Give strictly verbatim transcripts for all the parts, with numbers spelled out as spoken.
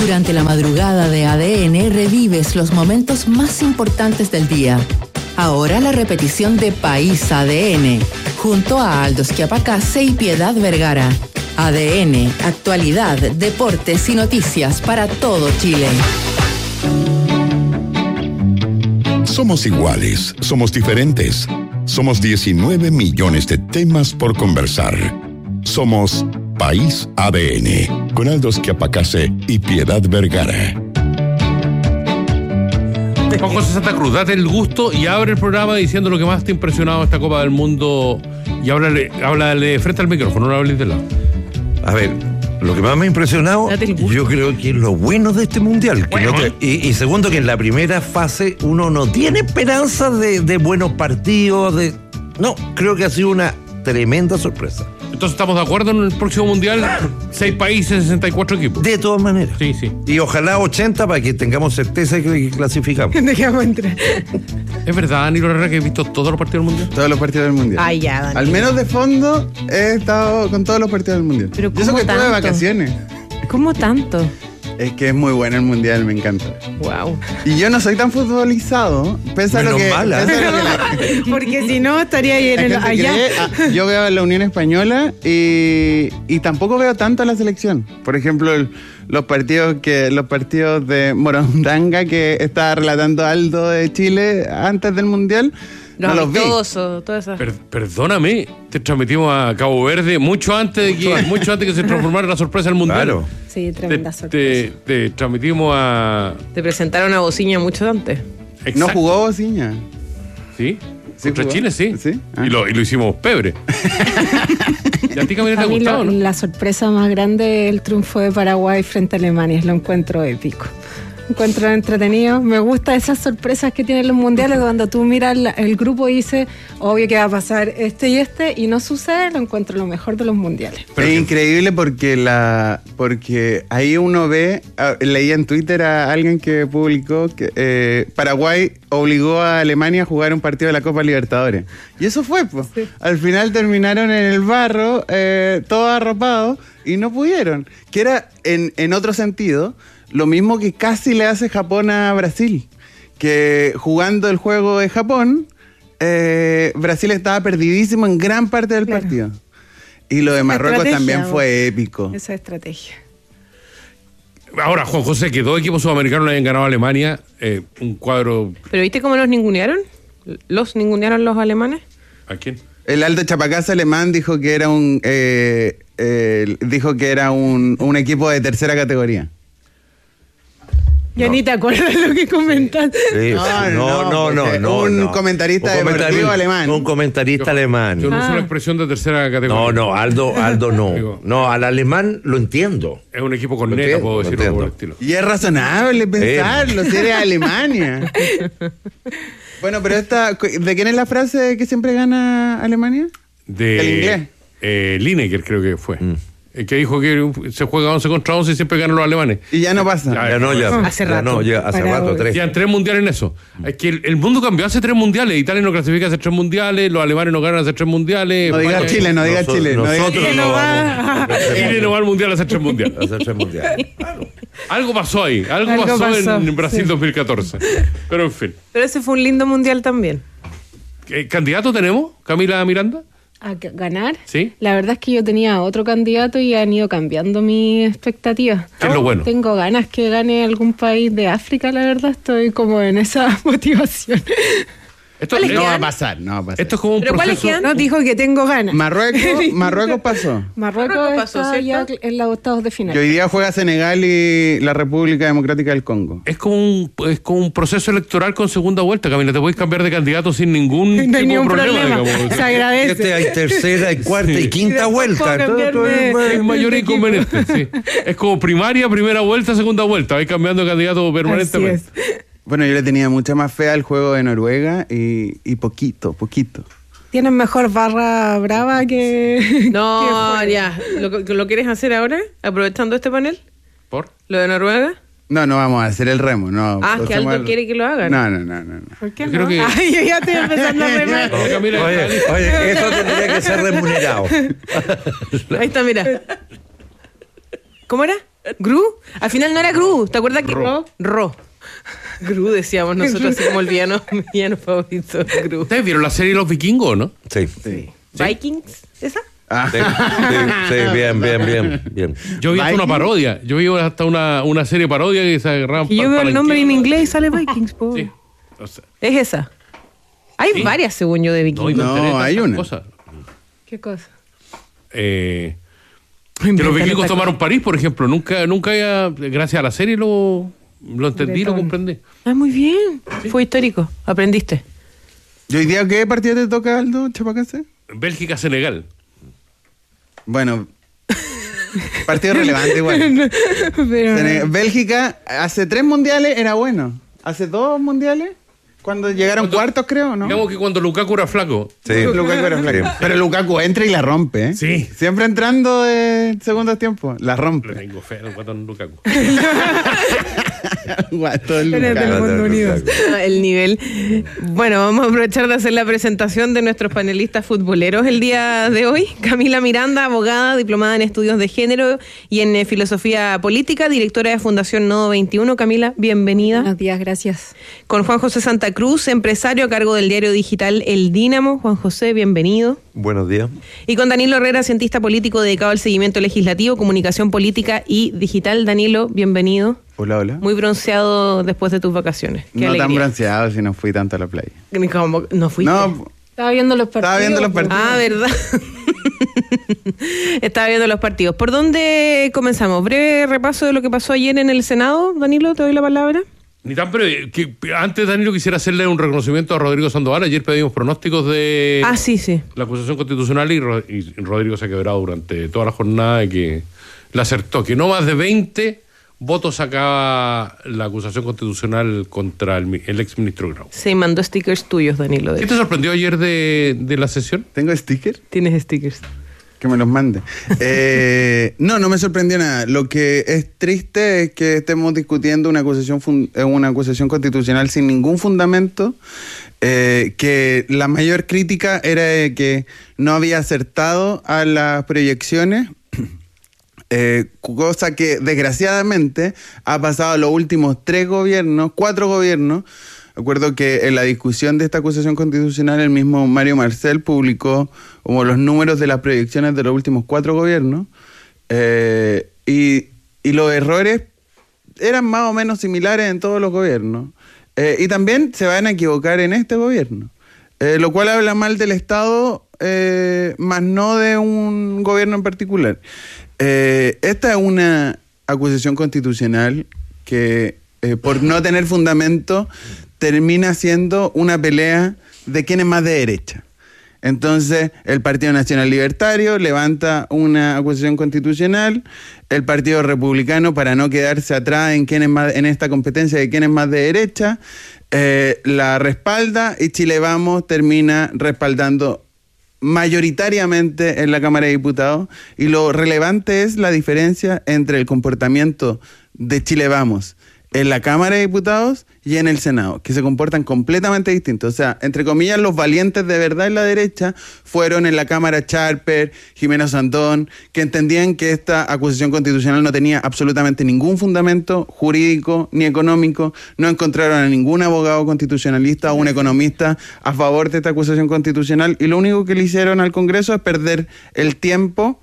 Durante la madrugada de A D N revives los momentos más importantes del día. Ahora la repetición de País A D N, junto a Aldo Schiapacase y Piedad Vergara. A D N, actualidad, deportes y noticias para todo Chile. Somos iguales, somos diferentes. Somos diecinueve millones de temas por conversar. Somos País A D N, con Aldo Schiapacase y Piedad Vergara. Juan José Santa Cruz, date el gusto y abre el programa diciendo lo que más te ha impresionado de esta Copa del Mundo. Y háblale, háblale frente al micrófono, no hables de lado. A ver, lo que más me ha impresionado, yo creo que es lo bueno de este mundial. Que Bueno. no te- y, y segundo, que en la primera fase uno no tiene esperanza de, de buenos partidos. De, no, creo que ha sido una tremenda sorpresa. Entonces, ¿estamos de acuerdo en el próximo mundial? Seis países, sesenta y cuatro equipos. De todas maneras. Sí, sí. Y ojalá ochenta para que tengamos certeza de que clasificamos. Dejamos entrar. ¿Es verdad, Danilo Herrera, que he visto todos los partidos del mundial? Todos los partidos del mundial. Ay, ya, Dani. Al menos de fondo he estado con todos los partidos del mundial. Pero Y eso ¿cómo que estuve de tanto? vacaciones. ¿Cómo tanto? Es que es muy bueno el mundial, me encanta. Wow. Y yo no soy tan futbolizado. Pese a lo Menos que. mal, ¿eh? pese a lo que la- Porque si no, estaría ahí en la el, gente allá. cree. Ah, yo veo a la Unión Española y, y tampoco veo tanto a la selección. Por ejemplo, el- los partidos que los partidos de Morondanga que estaba relatando Aldo de Chile antes del mundial. Los no los vi. amistosos, todo eso. Per- perdóname, te transmitimos a Cabo Verde mucho antes de que, mucho antes que se transformara en la sorpresa del mundial. Claro. Sí, Te, tremenda te, sorpresa. te transmitimos a. Te presentaron a Bociña mucho antes. No Exacto. jugó Bociña. ¿Sí? Sí Contra jugó. Chile, sí. ¿Sí? Ah. Y, lo, y lo hicimos pebre. ¿Y a ti, Camila, te ha A mí gustado, lo- no? la sorpresa más grande es el triunfo de Paraguay frente a Alemania. Lo encuentro épico. Encuentro entretenido. Me gustan esas sorpresas que tienen los mundiales cuando tú miras la- el grupo y dices, obvio que va a pasar este y este, y no sucede. Lo encuentro lo mejor de los mundiales. Pero es que- increíble porque la porque ahí uno ve, ah, leí en Twitter a alguien que publicó que eh, Paraguay obligó a Alemania a jugar un partido de la Copa Libertadores. Y eso fue, pues. Al final terminaron en el barro, eh, todos arropados, y no pudieron. Que era, en, en otro sentido, lo mismo que casi le hace Japón a Brasil. Que jugando el juego de Japón, eh, Brasil estaba perdidísimo en gran parte del Claro. partido. Y lo de Marruecos Estrategia, también vos. fue épico. Esa estrategia. Ahora, Juan José, que dos equipos sudamericanos le hayan ganado a Alemania, eh, un cuadro. ¿Pero viste cómo los ningunearon? ¿Los ningunearon los alemanes? ¿A quién? El Aldo Chapacase alemán dijo que era un eh, eh, dijo que era un, un equipo de tercera categoría. Ya ni te acuerdas lo que comentaste. Sí, No, no, no, no, porque no, un no. comentarista Un deportivo comentarista- alemán. Un comentarista alemán. Yo no uso Ah. la expresión de tercera categoría. No, no, Aldo, Aldo Digo. no. No, al alemán lo entiendo. Es un equipo con Lo neta, entiendo, puedo lo decirlo por el entiendo. estilo. Y es razonable pensarlo, si eres Alemania. Bueno, pero esta, ¿de quién es la frase que siempre gana Alemania? De ¿Del inglés? Eh, Lineker, creo que fue. El que dijo que se juega once contra once y siempre ganan los alemanes. Y ya no pasa. Ya, Ya no, ya. Hace ya rato. no, ya hace Para- rato, tres. Ya en tres mundiales en eso. Es que el, el mundo cambió hace tres mundiales. Italia no clasifica hace tres mundiales, los alemanes no ganan hace tres mundiales. No diga España- Chile, no diga Nosotros- Chile. No diga nosotros Chile. no vamos. Chile no va al mundial hace tres mundiales. Hace tres mundiales. Algo pasó ahí, algo, Algo pasó, pasó, en, en Brasil sí. dos mil catorce. Pero en fin. Pero ese fue un lindo mundial también. ¿Qué ¿Candidato tenemos? ¿Camila Miranda? ¿A que- ganar? Sí. La verdad es que yo tenía otro candidato y han ido cambiando mis expectativas. ¿Qué es lo bueno? Tengo ganas que gane algún país de África, la verdad. Estoy como en esa motivación. Esto, ¿Cuáles eh, No va a quedan? pasar, no va a pasar. esto es como un ¿Pero cuáles proceso. quedan? No, dijo que tengo ganas. Marruecos, Marruecos pasó. Marruecos Marruecos pasó, está ya ¿cierto? en los octavos de Y final. hoy día juega Senegal y la República Democrática del Congo. Es como, un, es como un proceso electoral con segunda vuelta, Camila. Te puedes cambiar de candidato sin ningún No tipo hay ningún de problema. problema. digamos. Se agradece. Este hay tercera, y cuarta Sí. y quinta Y después vuelta. puedo Entonces, cambiarme. tú- Es mayor inconveniente, sí. Es como primaria, primera vuelta, segunda vuelta. Vais cambiando de candidato Así permanentemente. es. Bueno, yo le tenía mucha más fe al juego de Noruega y, y poquito, poquito. Tienen mejor barra brava que. No, que ya. ¿Lo, ¿Lo quieres hacer ahora? Aprovechando este panel. ¿Por? ¿Lo de Noruega? No, no vamos a hacer el remo, no. Ah, que Hacemos Aldo el- quiere que lo hagan. No, no, no, no. no. ¿Por qué Yo no? creo que- Ay, yo ya estoy empezando a remar. No, Camila, Oye, oye, eso tendría que ser remunerado. Ahí está, mira. ¿Cómo era? ¿Gru? Al final no era Gru, ¿te acuerdas que Ro. Ro. Gru decíamos nosotros así como el villano, mi villano favorito, Gru. ¿Ustedes vieron la serie Los Vikingos, no? Sí. Sí. ¿Vikings? ¿Esa? Ah. Sí, sí, sí, bien, bien, bien, bien. Yo vi hasta una Vikings. parodia. Yo vi hasta una, una serie parodia que se agarraban Y yo pa- veo el nombre en palanqueros. inglés y sale Vikings, po. Sí. O sea, Es esa. Hay Sí. varias, según yo, de no, y Vikings. me No, enteré de tantas hay una. cosas. ¿Qué cosa? Eh, que los vikingos tomaron París, por ejemplo. Nunca, nunca había, gracias a la serie lo, lo entendí, lo Bretón. comprendí. Ah, muy bien. Fue histórico. Aprendiste. ¿Y hoy día qué partido te toca, Aldo Chapacase? Bélgica-Senegal. Bueno, partido relevante igual. Pero, Sene- Bélgica hace tres mundiales era bueno. Hace dos mundiales, cuando llegaron Cuando- cuartos, creo, ¿no? Digamos que cuando Lukaku era flaco. Sí. Lukaku era flaco. Sí. Pero Lukaku entra y la rompe, ¿eh? Sí. Siempre entrando de segundos tiempos, la Le rompe. tengo fe al guatón Lukaku. Guato el Eres del Lukaku. mundo unido. El nivel. Bueno, vamos a aprovechar de hacer la presentación de nuestros panelistas futboleros el día de hoy. Camila Miranda, abogada, diplomada en estudios de género y en eh, filosofía política, directora de Fundación Nodo veintiuno. Camila, bienvenida. buenos días, gracias. Con Juan José Santa Cruz, empresario a cargo del diario digital El Dínamo. Juan José, bienvenido. Buenos días. Y con Danilo Herrera, cientista político dedicado al seguimiento legislativo, comunicación política y digital. Danilo, bienvenido. Hola, hola. Muy bronceado después de tus vacaciones. Qué No tan alegría. bronceado si no fui tanto a la playa. ¿Cómo? ¿No fuiste? No, Estaba viendo los partidos. Estaba viendo los partidos. Ah, ¿verdad? Estaba viendo los partidos. ¿Por dónde comenzamos? Breve repaso de lo que pasó ayer en el Senado. Danilo, te doy la palabra. Ni tan breve. Que, antes, Danilo, quisiera hacerle un reconocimiento a Rodrigo Sandoval. Ayer pedimos pronósticos de Ah, sí, sí. la acusación constitucional y, Ro- y Rodrigo se ha quebrado durante toda la jornada y que le acertó que no más de veinte votos sacaba la acusación constitucional contra el, mi- el ex ministro Grau. Se mandó stickers tuyos, Danilo. de ¿Qué hecho. te sorprendió ayer de, de la sesión? ¿tengo sticker? Tienes stickers. Que me los mande. Eh, no, no me sorprendió nada. Lo que es triste es que estemos discutiendo una acusación, fun- eh, una acusación constitucional sin ningún fundamento, eh, que la mayor crítica era de que no había acertado a las proyecciones, eh, cosa que desgraciadamente ha pasado los últimos tres gobiernos, cuatro gobiernos. Recuerdo que en la discusión de esta acusación constitucional el mismo Mario Marcel publicó como los números de las proyecciones de los últimos cuatro gobiernos, eh, y, y los errores eran más o menos similares en todos los gobiernos, eh, y también se van a equivocar en este gobierno, eh, lo cual habla mal del Estado, eh, más no de un gobierno en particular. Eh, esta es una acusación constitucional que, eh, por no tener fundamento, termina siendo una pelea de quién es más de derecha. Entonces, el Partido Nacional Libertario levanta una acusación constitucional, el Partido Republicano, para no quedarse atrás en quién es más, en esta competencia de quién es más de derecha, eh, la respalda, y Chile Vamos termina respaldando mayoritariamente en la Cámara de Diputados. Y lo relevante es la diferencia entre el comportamiento de Chile Vamos en la Cámara de Diputados y en el Senado, que se comportan completamente distintos. O sea, entre comillas, los valientes de verdad en la derecha fueron en la Cámara Charper, Jimeno Sandón, que entendían que esta acusación constitucional no tenía absolutamente ningún fundamento jurídico ni económico, no encontraron a ningún abogado constitucionalista o un economista a favor de esta acusación constitucional, y lo único que le hicieron al Congreso es perder el tiempo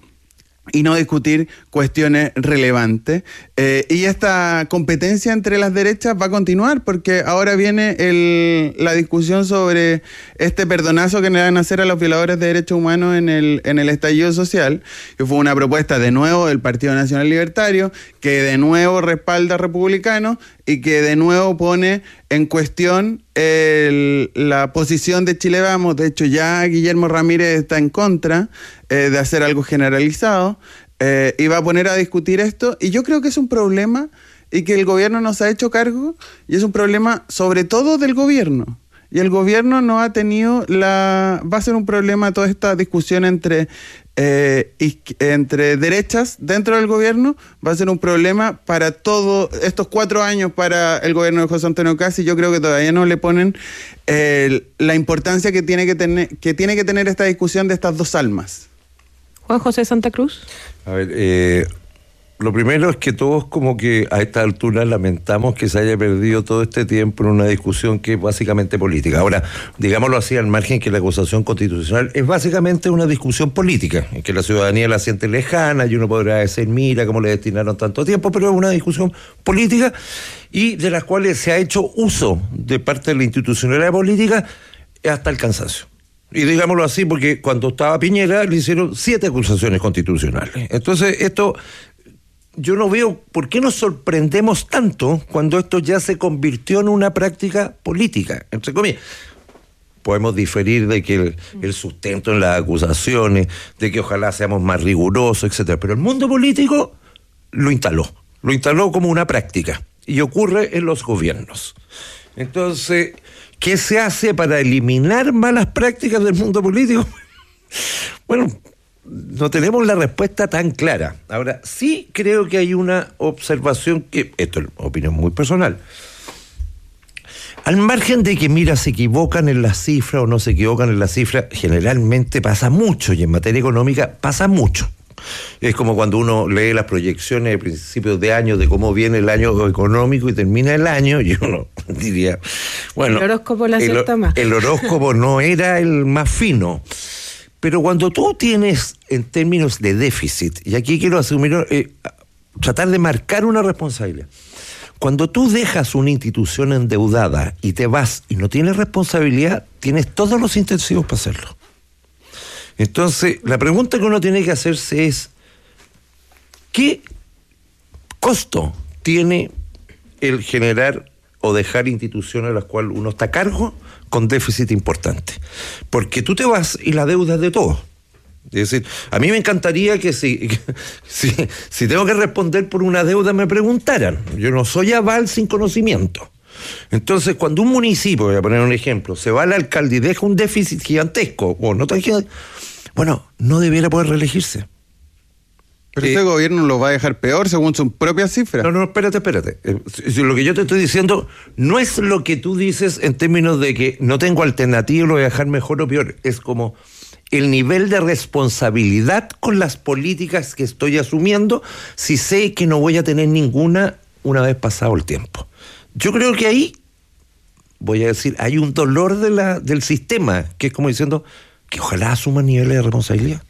y no discutir cuestiones relevantes. Eh, y esta competencia entre las derechas va a continuar, porque ahora viene el, la discusión sobre este perdonazo que le van a hacer a los violadores de derechos humanos en el, en el estallido social, que fue una propuesta de nuevo del Partido Nacional Libertario, que de nuevo respalda a republicanos y que de nuevo pone en cuestión el, la posición de Chile Vamos. De hecho, ya Guillermo Ramírez está en contra eh, de hacer algo generalizado, eh, y va a poner a discutir esto, y yo creo que es un problema y que el gobierno nos ha hecho cargo, y es un problema sobre todo del gobierno. Y el gobierno no ha tenido la... Va a ser un problema toda esta discusión entre, eh, isqu- entre derechas dentro del gobierno. Va a ser un problema para todos estos cuatro años para el gobierno de José Antonio Casi. Yo creo que todavía no le ponen eh, la importancia que tiene que, tener, que tiene que tener esta discusión de estas dos almas. Juan José Santa Cruz. A ver, eh, lo primero es que todos como que a esta altura lamentamos que se haya perdido todo este tiempo en una discusión que es básicamente política. Ahora, digámoslo así, al margen que la acusación constitucional es básicamente una discusión política, en que la ciudadanía la siente lejana y uno podrá decir, mira cómo le destinaron tanto tiempo, pero es una discusión política y de las cuales se ha hecho uso de parte de la institucionalidad política hasta el cansancio. Y digámoslo así, porque cuando estaba Piñera le hicieron siete acusaciones constitucionales. Entonces, esto... Yo no veo por qué nos sorprendemos tanto cuando esto ya se convirtió en una práctica política, entre comillas. Podemos diferir de que el, el sustento en las acusaciones, de que ojalá seamos más rigurosos, etcétera. Pero el mundo político lo instaló, lo instaló como una práctica y ocurre en los gobiernos. Entonces, ¿qué se hace para eliminar malas prácticas del mundo político? Bueno, no tenemos la respuesta tan clara. Ahora, sí creo que hay una observación que, esto es opinión muy personal, al margen de que, mira, se equivocan en las cifras o no se equivocan en las cifras, generalmente pasa mucho, y en materia económica pasa mucho. Es como cuando uno lee las proyecciones de principios de año de cómo viene el año económico y termina el año, y uno diría, bueno, el horóscopo la el, acierta más. El horóscopo no era el más fino. Pero cuando tú tienes en términos de déficit, y aquí quiero asumir, eh, tratar de marcar una responsabilidad, cuando tú dejas una institución endeudada y te vas y no tienes responsabilidad, tienes todos los intensivos para hacerlo. Entonces, la pregunta que uno tiene que hacerse es, ¿qué costo tiene el generar o dejar instituciones a las cuales uno está a cargo con déficit importante? Porque tú te vas y la deuda es de todos. Es decir, a mí me encantaría que si, que, si, si tengo que responder por una deuda me preguntaran. Yo no soy aval sin conocimiento. Entonces, cuando un municipio, voy a poner un ejemplo, se va al alcalde y deja un déficit gigantesco, o no tan gigantesco, bueno, no debiera poder reelegirse. Pero Eh, este gobierno lo va a dejar peor según sus propias cifras. No, no, espérate, espérate. Eh, si- Lo que yo te estoy diciendo no es lo que tú dices en términos de que no tengo alternativa, lo voy a dejar mejor o peor. Es como el nivel de responsabilidad con las políticas que estoy asumiendo si sé que no voy a tener ninguna una vez pasado el tiempo. Yo creo que ahí, voy a decir, hay un dolor de la, del sistema, que es como diciendo que ojalá asuman niveles de responsabilidad.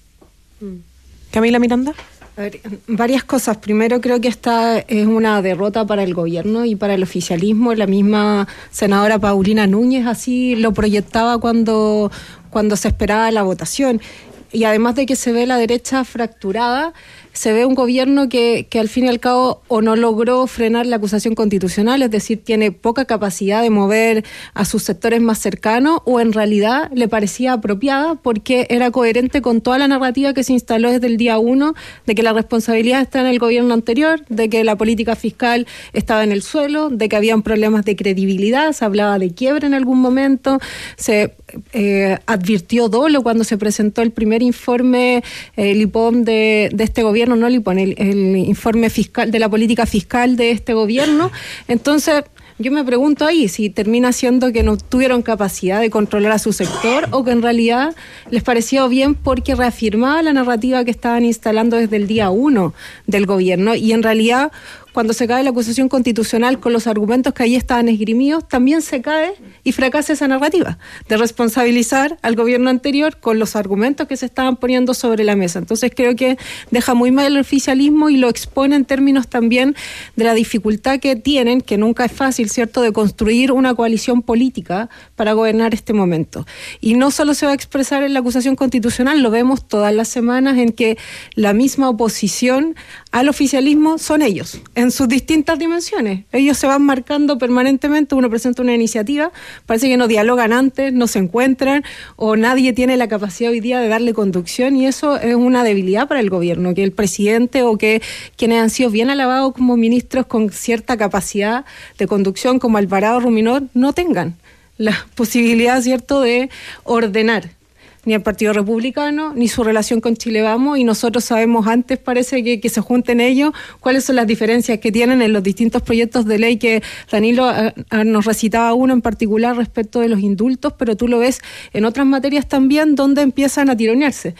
Camila Miranda. A ver, varias cosas. Primero, creo que esta es una derrota para el gobierno y para el oficialismo. La misma senadora Paulina Núñez así lo proyectaba cuando, cuando se esperaba la votación. Y además de que se ve la derecha fracturada, se ve un gobierno que, que al fin y al cabo o no logró frenar la acusación constitucional, es decir, tiene poca capacidad de mover a sus sectores más cercanos, o en realidad le parecía apropiada porque era coherente con toda la narrativa que se instaló desde el día uno, de que la responsabilidad está en el gobierno anterior, de que la política fiscal estaba en el suelo, de que habían problemas de credibilidad, se hablaba de quiebra en algún momento, se eh, advirtió dolo cuando se presentó el primer informe, eh, el I P O M de, de este gobierno, no el I P O M, el, el informe fiscal de la política fiscal de este gobierno. Entonces, yo me pregunto ahí si termina siendo que no tuvieron capacidad de controlar a su sector o que en realidad les pareció bien porque reafirmaba la narrativa que estaban instalando desde el día uno del gobierno, y en realidad cuando se cae la acusación constitucional con los argumentos que ahí estaban esgrimidos, también se cae y fracasa esa narrativa de responsabilizar al gobierno anterior con los argumentos que se estaban poniendo sobre la mesa. Entonces creo que deja muy mal el oficialismo y lo expone en términos también de la dificultad que tienen, que nunca es fácil, ¿cierto?, de construir una coalición política para gobernar este momento. Y no solo se va a expresar en la acusación constitucional, lo vemos todas las semanas en que la misma oposición al oficialismo son ellos, en sus distintas dimensiones. Ellos se van marcando permanentemente, uno presenta una iniciativa, parece que no dialogan antes, no se encuentran, o nadie tiene la capacidad hoy día de darle conducción, y eso es una debilidad para el gobierno, que el presidente o que quienes han sido bien alabados como ministros con cierta capacidad de conducción, como Alvarado, Ruminot, no tengan la posibilidad, ¿cierto?, de ordenar ni al Partido Republicano, ni su relación con Chile Vamos, y nosotros sabemos antes, parece que, que se junten ellos, cuáles son las diferencias que tienen en los distintos proyectos de ley que Danilo a, a, nos recitaba uno en particular respecto de los indultos, pero tú lo ves en otras materias también donde empiezan a tironearse.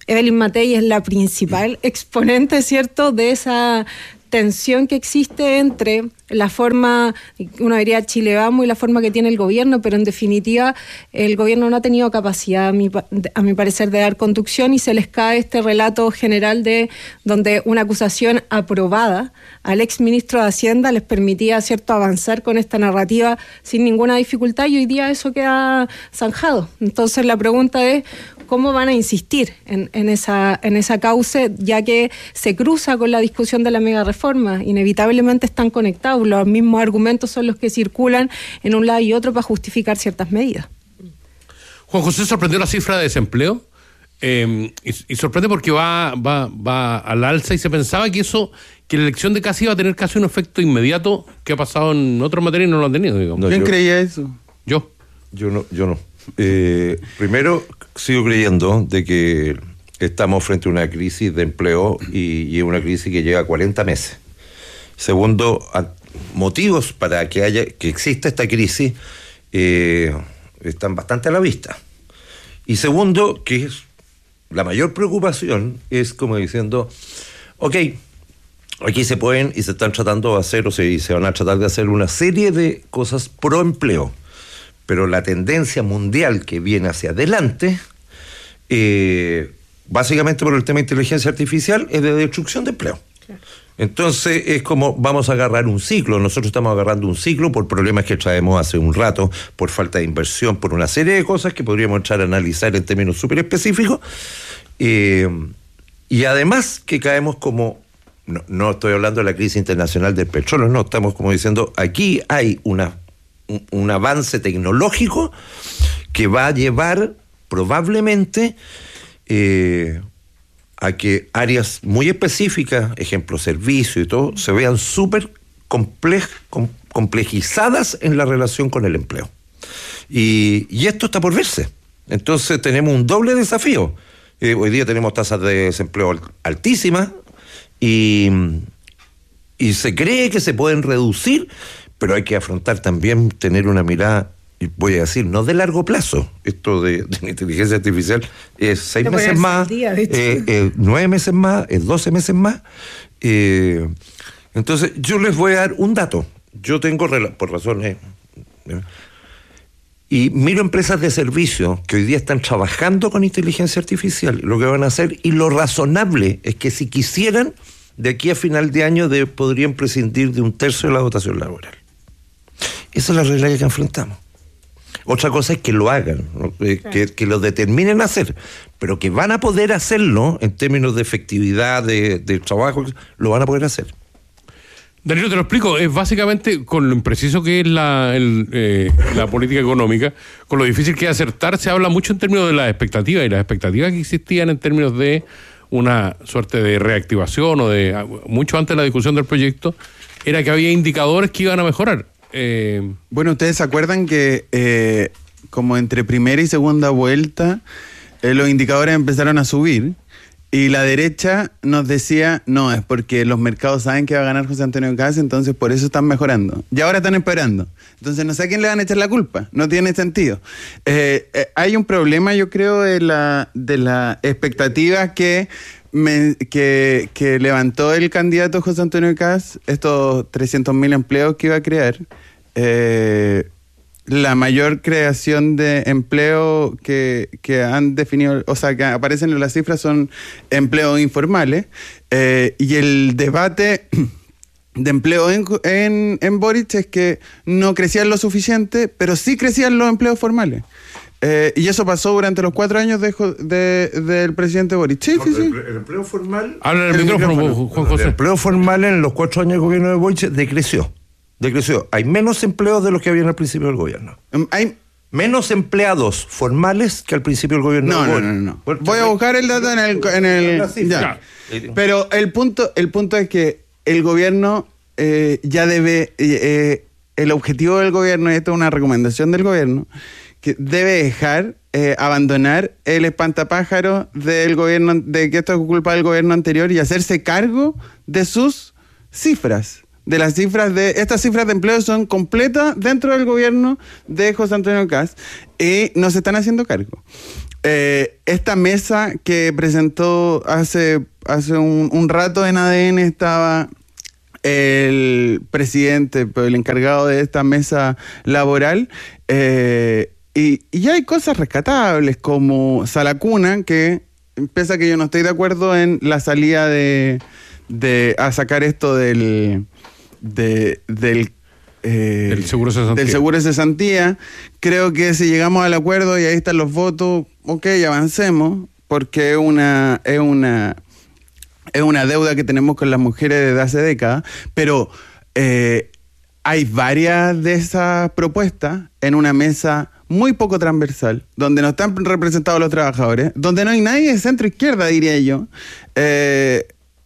Evelyn Matei es la principal exponente, ¿cierto?, de esa tensión que existe entre la forma, uno diría Chile Vamos, y la forma que tiene el gobierno, pero en definitiva el gobierno no ha tenido capacidad, a mi, a mi parecer, de dar conducción, y se les cae este relato general de donde una acusación aprobada al exministro de Hacienda les permitía, cierto, avanzar con esta narrativa sin ninguna dificultad, y hoy día eso queda zanjado. Entonces la pregunta es, ¿cómo van a insistir en, en esa en esa cauce, ya que se cruza con la discusión de la mega reforma? Inevitablemente están conectados, los mismos argumentos son los que circulan en un lado y otro para justificar ciertas medidas. Juan José, sorprendió la cifra de desempleo, eh, y, y sorprende porque va, va, va al alza, y se pensaba que eso, que la elección de Kast iba a tener casi un efecto inmediato, que ha pasado en otras materias y no lo han tenido, digamos. No, ¿quién yo, creía eso? Yo. Yo no, yo no. Eh, primero, sigo creyendo de que estamos frente a una crisis de empleo, y, y una crisis que lleva cuarenta meses. Segundo, a, motivos para que haya que exista esta crisis eh, están bastante a la vista. Y segundo, que es la mayor preocupación, es como diciendo, ok, aquí se pueden y se están tratando de hacer, o se, se van a tratar de hacer una serie de cosas pro empleo, pero la tendencia mundial que viene hacia adelante, eh, básicamente por el tema de inteligencia artificial, es de destrucción de empleo. Claro. Entonces es como vamos a agarrar un ciclo. Nosotros estamos agarrando un ciclo por problemas que traemos hace un rato, por falta de inversión, por una serie de cosas que podríamos entrar a analizar en términos súper específicos, eh, y además que caemos como, no, no estoy hablando de la crisis internacional del petróleo, no, estamos como diciendo, aquí hay una un, un avance tecnológico que va a llevar probablemente eh, a que áreas muy específicas, ejemplo, servicio y todo, se vean súper complej, com, complejizadas en la relación con el empleo. Y, y esto está por verse. Entonces tenemos un doble desafío. Eh, hoy día tenemos tasas de desempleo altísimas y, y se cree que se pueden reducir, pero hay que afrontar también, tener una mirada, y voy a decir, no de largo plazo. Esto de, de la inteligencia artificial es seis no meses más, día, eh, eh, nueve meses más, es doce meses más. Eh, entonces, yo les voy a dar un dato. Yo tengo, por razones, eh, y miro empresas de servicio que hoy día están trabajando con inteligencia artificial, lo que van a hacer, y lo razonable es que si quisieran, de aquí a final de año de, podrían prescindir de un tercio de la dotación laboral. Esa es la realidad que enfrentamos. Otra cosa es que lo hagan, ¿no? eh, claro. que, que lo determinen a hacer, pero que van a poder hacerlo en términos de efectividad, de, de trabajo, lo van a poder hacer. Danilo, te lo explico, es básicamente con lo impreciso que es la, el, eh, la política económica, con lo difícil que es acertar. Se habla mucho en términos de las expectativas, y las expectativas que existían en términos de una suerte de reactivación o de mucho antes de la discusión del proyecto, era que había indicadores que iban a mejorar. Eh, bueno, ¿ustedes se acuerdan que eh, como entre primera y segunda vuelta eh, los indicadores empezaron a subir? Y la derecha nos decía, no, es porque los mercados saben que va a ganar José Antonio Kast, entonces por eso están mejorando. Y ahora están empeorando. Entonces no sé a quién le van a echar la culpa. No tiene sentido. Eh, eh, hay un problema, yo creo, de la, de la expectativa que, me, que, que levantó el candidato José Antonio Kast, estos trescientos mil empleos que iba a crear. Eh, la mayor creación de empleo que, que han definido, o sea, que aparecen en las cifras son empleos informales, eh, y el debate de empleo en, en, en Boric es que no crecían lo suficiente, pero sí crecían los empleos formales. Eh, y eso pasó durante los cuatro años de, de, del presidente Boric. Sí, no, sí, sí. El, el empleo formal... Habla el, el micrófono, micrófono, Juan José. El empleo formal en los cuatro años de gobierno de Boric decreció. Decreció. Hay menos empleos de los que habían al principio del gobierno. Hay menos empleados formales que al principio del gobierno. No, no, no, no. no. Voy a buscar el dato en el... En el ya. Pero el punto, el punto es que el gobierno eh, ya debe... Eh, el objetivo del gobierno, y esto es una recomendación del gobierno, que debe dejar, eh, abandonar el espantapájaro del gobierno, de que esto es culpa del gobierno anterior, y hacerse cargo de sus cifras. De las cifras de, estas cifras de empleo son completas dentro del gobierno de José Antonio Kast, y no se están haciendo cargo. eh, esta mesa que presentó hace, hace un, un rato en A D N estaba el presidente, el encargado de esta mesa laboral, eh, y, y hay cosas rescatables como Salacuna, que pese a que yo no estoy de acuerdo en la salida de, de a sacar esto del de, del eh, el seguro de cesantía. del seguro de cesantía, creo que si llegamos al acuerdo y ahí están los votos, ok, avancemos, porque es una es una es una deuda que tenemos con las mujeres desde hace décadas, pero eh, hay varias de esas propuestas en una mesa muy poco transversal, donde no están representados los trabajadores, donde no hay nadie de centro izquierda, diría yo. Eh,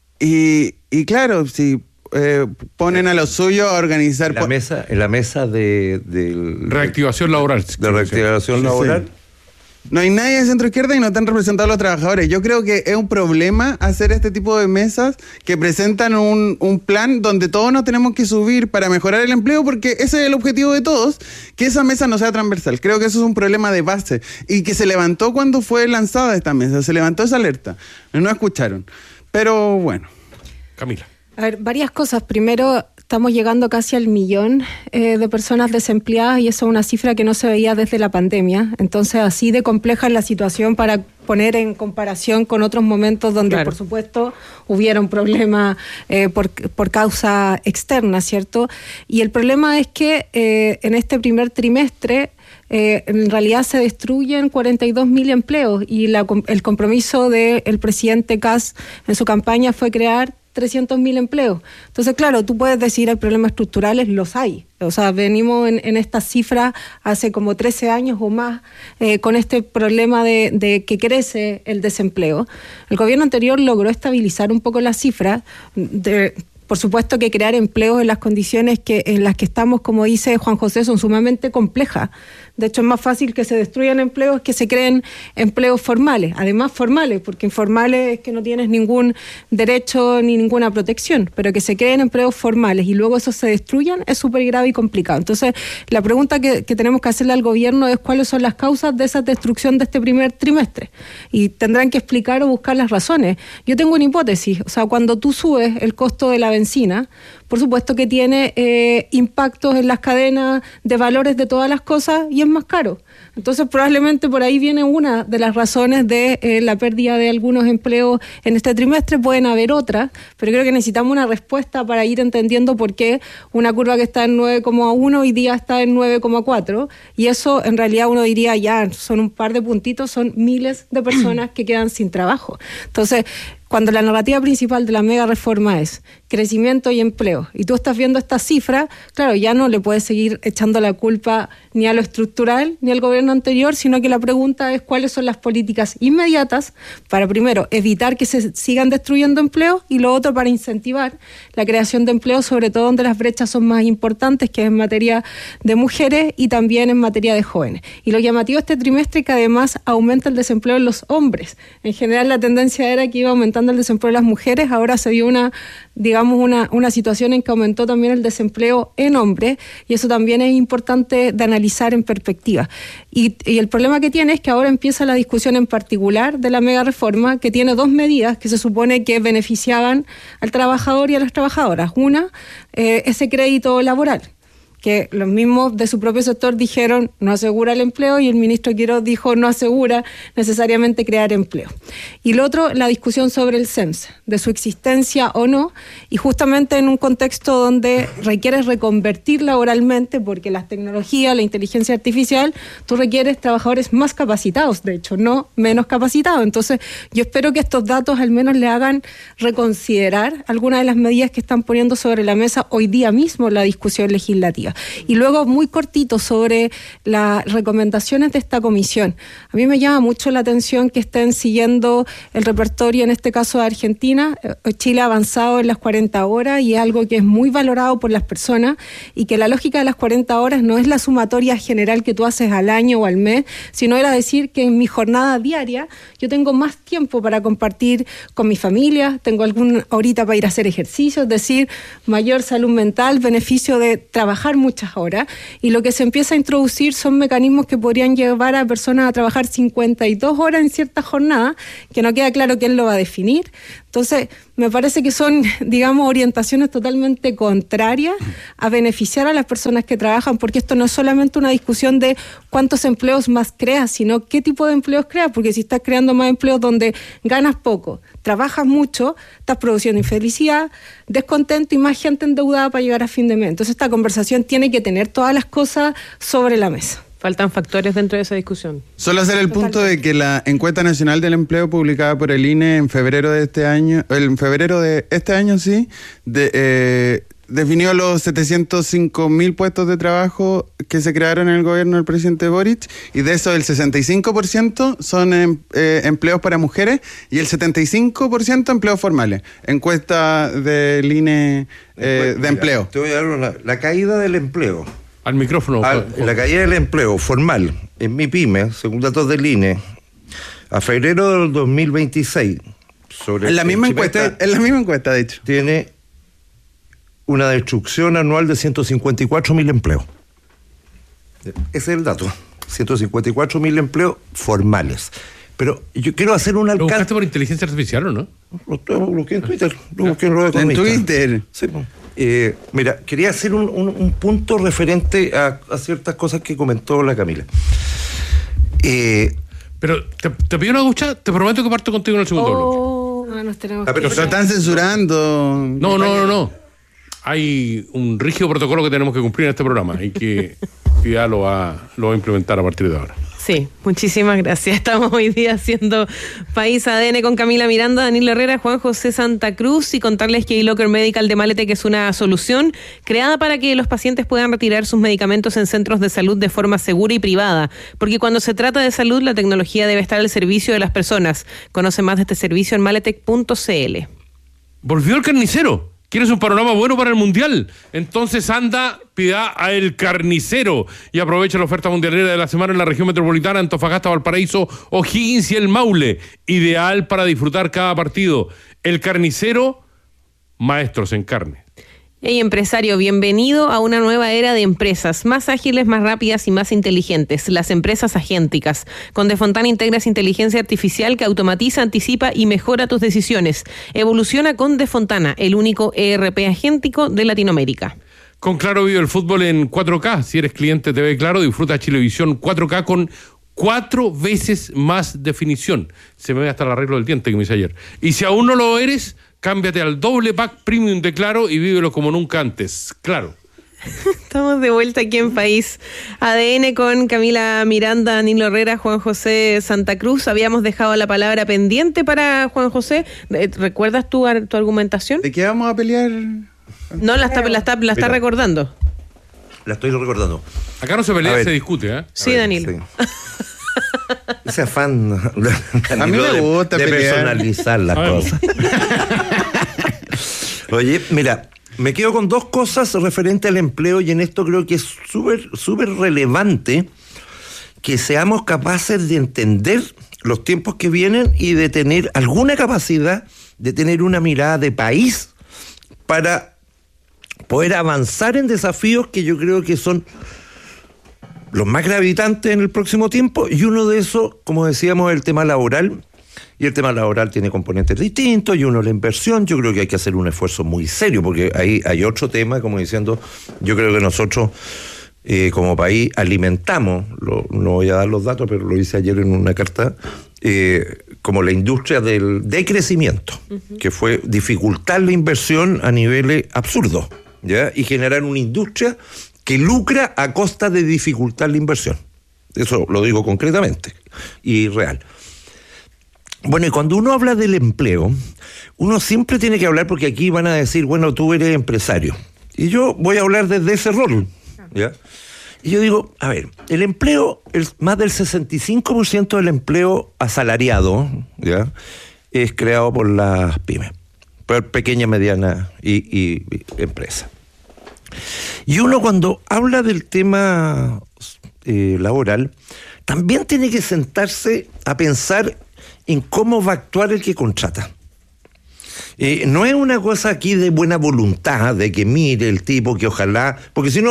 y, y claro, si eh, ponen a lo suyo a organizar... En la mesa, en la mesa de... de reactivación laboral. De reactivación sí, laboral. Sí. No hay nadie de centro izquierda y no están representados los trabajadores. Yo creo que es un problema hacer este tipo de mesas que presentan un, un plan donde todos nos tenemos que subir para mejorar el empleo, porque ese es el objetivo de todos, que esa mesa no sea transversal. Creo que eso es un problema de base y que se levantó cuando fue lanzada esta mesa, se levantó esa alerta. No escucharon. Pero bueno. Camila. A ver, varias cosas. Primero, estamos llegando casi al millón eh, de personas desempleadas y eso es una cifra que no se veía desde la pandemia. Entonces, así de compleja es la situación para poner en comparación con otros momentos donde, claro, por supuesto, hubiera un problema eh, por, por causa externa, ¿cierto? Y el problema es que eh, en este primer trimestre Eh, en realidad se destruyen cuarenta y dos mil empleos y la, el compromiso del presidente Kast en su campaña fue crear trescientos mil empleos. Entonces, claro, tú puedes decir hay problemas estructurales, los hay. O sea, venimos en, en estas cifras hace como trece años o más eh, con este problema de, de que crece el desempleo. El gobierno anterior logró estabilizar un poco las cifras de... Por supuesto que crear empleos en las condiciones que en las que estamos, como dice Juan José, son sumamente complejas. De hecho, es más fácil que se destruyan empleos que se creen empleos formales. Además, formales, porque informales es que no tienes ningún derecho ni ninguna protección, pero que se creen empleos formales y luego esos se destruyan es súper grave y complicado. Entonces, la pregunta que, que tenemos que hacerle al gobierno es cuáles son las causas de esa destrucción de este primer trimestre. Y tendrán que explicar o buscar las razones. Yo tengo una hipótesis. O sea, cuando tú subes el costo de la benzina, por supuesto que tiene eh, impactos en las cadenas de valores de todas las cosas y es más caro. Entonces probablemente por ahí viene una de las razones de eh, la pérdida de algunos empleos en este trimestre. Pueden haber otras, pero creo que necesitamos una respuesta para ir entendiendo por qué una curva que está en nueve coma uno hoy día está en nueve coma cuatro y eso en realidad uno diría ya son un par de puntitos, son miles de personas que quedan sin trabajo. Entonces, cuando la narrativa principal de la mega reforma es crecimiento y empleo, y tú estás viendo esta cifra, claro, ya no le puedes seguir echando la culpa ni a lo estructural ni al gobierno anterior, sino que la pregunta es cuáles son las políticas inmediatas para, primero, evitar que se sigan destruyendo empleos y lo otro para incentivar la creación de empleos, sobre todo donde las brechas son más importantes, que es en materia de mujeres y también en materia de jóvenes. Y lo llamativo este trimestre es que además aumenta el desempleo en los hombres. En general la tendencia era que iba aumentando el desempleo de las mujeres, ahora se dio una, digamos, una, una situación en que aumentó también el desempleo en hombres y eso también es importante de analizar en perspectiva. Y, y el problema que tiene es que ahora empieza la discusión en particular de la mega reforma que tiene dos medidas que se supone que beneficiaban al trabajador y a las trabajadoras. Una, eh, ese crédito laboral, que los mismos de su propio sector dijeron no asegura el empleo y el ministro Quiroz dijo no asegura necesariamente crear empleo. Y lo otro, la discusión sobre el C E M S, de su existencia o no, y justamente en un contexto donde requieres reconvertir laboralmente, porque las tecnologías, la inteligencia artificial, tú requieres trabajadores más capacitados, de hecho, no menos capacitados. Entonces, yo espero que estos datos al menos le hagan reconsiderar algunas de las medidas que están poniendo sobre la mesa hoy día mismo la discusión legislativa. Y luego, muy cortito, sobre las recomendaciones de esta comisión. A mí me llama mucho la atención que estén siguiendo el repertorio, en este caso de Argentina. Chile ha avanzado en las cuarenta horas y es algo que es muy valorado por las personas y que la lógica de las cuarenta horas no es la sumatoria general que tú haces al año o al mes, sino era decir que en mi jornada diaria yo tengo más tiempo para compartir con mi familia, tengo alguna horita para ir a hacer ejercicio, es decir, mayor salud mental, beneficio de trabajar muchas horas, y lo que se empieza a introducir son mecanismos que podrían llevar a personas a trabajar cincuenta y dos horas en cierta jornada, que no queda claro quién lo va a definir. Entonces, me parece que son, digamos, orientaciones totalmente contrarias a beneficiar a las personas que trabajan, porque esto no es solamente una discusión de cuántos empleos más creas, sino qué tipo de empleos creas, porque si estás creando más empleos donde ganas poco, trabajas mucho, estás produciendo infelicidad, descontento y más gente endeudada para llegar a fin de mes. Entonces, esta conversación tiene que tener todas las cosas sobre la mesa. Faltan factores dentro de esa discusión. Solo hacer el punto de que la encuesta nacional del empleo publicada por el I N E en febrero de este año, en febrero de este año sí, de, eh, definió los setecientos cinco mil puestos de trabajo que se crearon en el gobierno del presidente Boric, y de eso el sesenta y cinco por ciento son em, eh, empleos para mujeres y el setenta y cinco por ciento empleos formales. Encuesta del I N E eh, de empleo. Te voy a dar una, la caída del empleo. Al micrófono. Al, la caída del empleo formal en mi pyme, según datos del I N E, a febrero del dos mil veintiséis, sobre en la misma encuesta, en la misma encuesta, de hecho, tiene una destrucción anual de ciento cincuenta y cuatro mil empleos. Ese es el dato. ciento cincuenta y cuatro mil empleos formales. Pero yo quiero hacer un alcance. ¿Lo buscaste por inteligencia artificial o no? Lo, lo busqué en Twitter. Lo busqué en, en Twitter. Sí, pues. Eh, mira, quería hacer un, un, un punto referente a, a ciertas cosas que comentó la Camila. Eh, pero te, te pido una ducha, te prometo que parto contigo en el segundo oh, bloque. No, nos tenemos ah, pero que... se están censurando. No, no, no, no. Hay un rígido protocolo que tenemos que cumplir en este programa y que ya lo va, lo va a implementar a partir de ahora. Sí, muchísimas gracias. Estamos hoy día haciendo País A D N con Camila Miranda, Danilo Herrera, Juan José Santa Cruz, y contarles que iLocker Medical de Maletec es una solución creada para que los pacientes puedan retirar sus medicamentos en centros de salud de forma segura y privada, porque cuando se trata de salud, la tecnología debe estar al servicio de las personas. Conoce más de este servicio en maletec punto c l. Volvió el carnicero. ¿Quieres un panorama bueno para el Mundial? Entonces anda, pida a El Carnicero y aprovecha la oferta mundialera de la semana en la región metropolitana, Antofagasta, Valparaíso, O'Higgins y el Maule. Ideal para disfrutar cada partido. El Carnicero, maestros en carne. Hey, empresario, bienvenido a una nueva era de empresas, más ágiles, más rápidas y más inteligentes, las empresas agénticas. Con Defontana integras inteligencia artificial que automatiza, anticipa y mejora tus decisiones. Evoluciona con Defontana, el único E R P agéntico de Latinoamérica. Con Claro vive el fútbol en cuatro K. Si eres cliente T V Claro, disfruta Chilevisión cuatro K con cuatro veces más definición. Se me ve hasta el arreglo del diente que me hice ayer. Y si aún no lo eres, cámbiate al doble pack premium de Claro y vívelo como nunca antes. Claro. Estamos de vuelta aquí en País A D N con Camila Miranda, Danilo Herrera, Juan José Santa Cruz. Habíamos dejado la palabra pendiente para Juan José. ¿Recuerdas tu, tu argumentación? ¿De qué vamos a pelear? No, la está, la está, la está recordando. La estoy recordando. Acá no se pelea, se discute, ¿eh? Sí, ver, Danilo. Sí. Ese afán a mí me gusta de, de personalizar las cosas. Oye, mira, me quedo con dos cosas referente al empleo, y en esto creo que es súper súper relevante que seamos capaces de entender los tiempos que vienen y de tener alguna capacidad de tener una mirada de país para poder avanzar en desafíos que yo creo que son los más gravitantes en el próximo tiempo, y uno de esos, como decíamos, es el tema laboral, y el tema laboral tiene componentes distintos, y uno la inversión. Yo creo que hay que hacer un esfuerzo muy serio, porque ahí hay otro tema, como diciendo, yo creo que nosotros eh, como país alimentamos, lo, no voy a dar los datos, pero lo hice ayer en una carta, eh, como la industria del decrecimiento, uh-huh. que fue dificultar la inversión a niveles absurdos, ¿ya? Y generar una industria que lucra a costa de dificultar la inversión. Eso lo digo concretamente y real. Bueno, y cuando uno habla del empleo, uno siempre tiene que hablar, porque aquí van a decir, bueno, tú eres empresario. Y yo voy a hablar desde ese rol, ¿ya? Y yo digo, a ver, el empleo, el, más del sesenta y cinco por ciento del empleo asalariado, ¿ya?, es creado por las pymes, por pequeña, mediana y, y, y empresa. Y uno, cuando habla del tema eh, laboral, también tiene que sentarse a pensar en cómo va a actuar el que contrata. Eh, no es una cosa aquí de buena voluntad, de que mire el tipo, que ojalá, porque si no,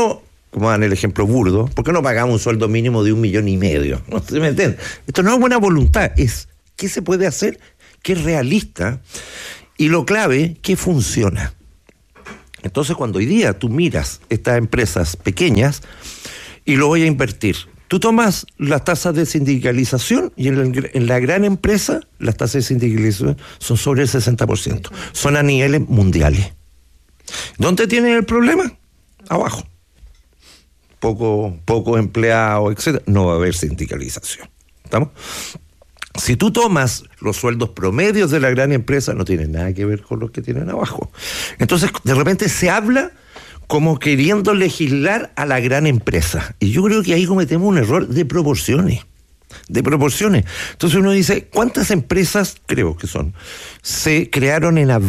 como dan el ejemplo burdo, ¿por qué no pagamos un sueldo mínimo de un millón y medio? ¿No se me entiende? Esto no es buena voluntad, es qué se puede hacer, qué es realista, y lo clave, qué funciona. Entonces, cuando hoy día tú miras estas empresas pequeñas y lo voy a invertir, tú tomas las tasas de sindicalización y en la, en la gran empresa las tasas de sindicalización son sobre el sesenta por ciento. Son a niveles mundiales. ¿Dónde tienen el problema? Abajo. Poco, poco empleados, etcétera. No va a haber sindicalización. ¿Estamos? Si tú tomas los sueldos promedios de la gran empresa, no tienen nada que ver con los que tienen abajo. Entonces, de repente se habla como queriendo legislar a la gran empresa. Y yo creo que ahí cometemos un error de proporciones. De proporciones. Entonces uno dice, ¿cuántas empresas, creo que son, se crearon en abril